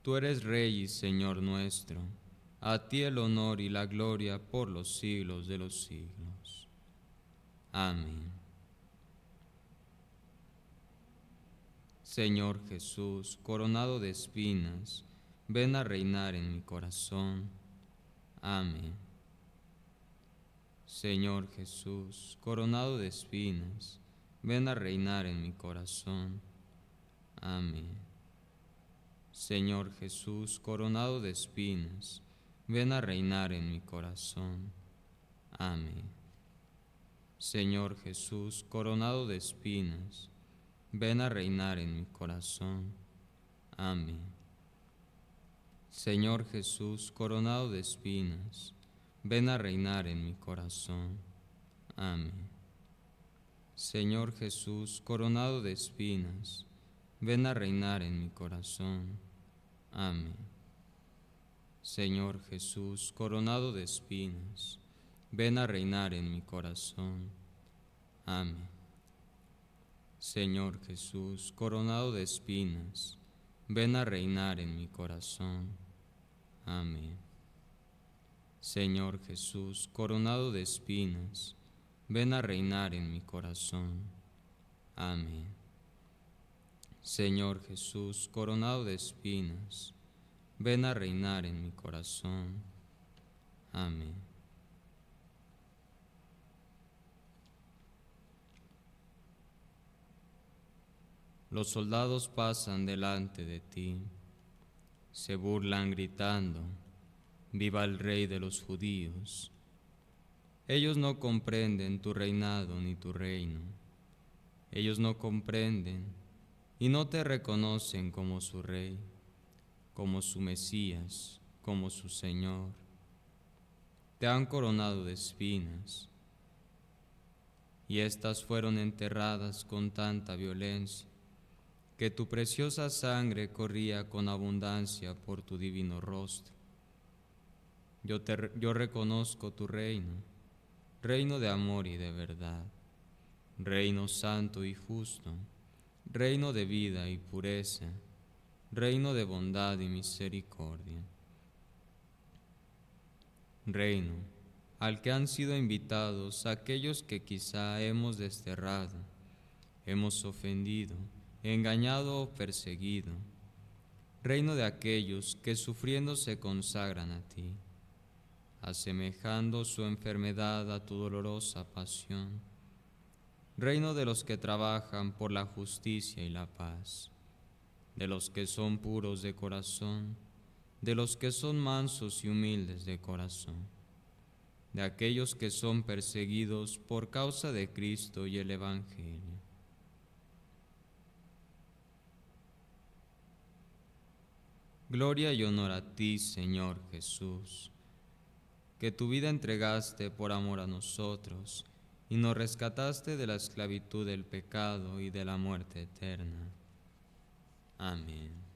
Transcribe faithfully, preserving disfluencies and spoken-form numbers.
Tú eres Rey y Señor nuestro, a ti el honor y la gloria por los siglos de los siglos. Amén. Señor Jesús, coronado de espinas, ven a reinar en mi corazón. Amén. Señor Jesús, coronado de espinas, ven a reinar en mi corazón. Amén. Señor Jesús, coronado de espinas, ven a reinar en mi corazón. Amén. Señor Jesús, coronado de espinas, ven a reinar en mi corazón. Amén. Señor Jesús, coronado de espinas, ven a reinar en mi corazón. Amén. Señor Jesús, coronado de espinas, ven a reinar en mi corazón. Amén. Señor Jesús, coronado de espinas, ven a reinar en mi corazón. Amén. Señor Jesús, coronado de espinas, ven a reinar en mi corazón. Amén. Señor Jesús, coronado de espinas, ven a reinar en mi corazón. Amén. Señor Jesús, coronado de espinas, ven a reinar en mi corazón. Amén. Los soldados pasan delante de ti, se burlan gritando: ¡Viva el Rey de los judíos! Ellos no comprenden tu reinado ni tu reino. Ellos no comprenden y no te reconocen como su Rey, como su Mesías, como su Señor. Te han coronado de espinas, y éstas fueron enterradas con tanta violencia, que tu preciosa sangre corría con abundancia por tu divino rostro. Yo, te, yo reconozco tu reino, reino de amor y de verdad, reino santo y justo, reino de vida y pureza, reino de bondad y misericordia. Reino al que han sido invitados aquellos que quizá hemos desterrado, hemos ofendido, engañado o perseguido. Reino de aquellos que sufriendo se consagran a ti, asemejando su enfermedad a tu dolorosa pasión. Reino de los que trabajan por la justicia y la paz, de los que son puros de corazón, de los que son mansos y humildes de corazón, de aquellos que son perseguidos por causa de Cristo y el Evangelio. Gloria y honor a ti, Señor Jesús, que tu vida entregaste por amor a nosotros y nos rescataste de la esclavitud del pecado y de la muerte eterna. Amén.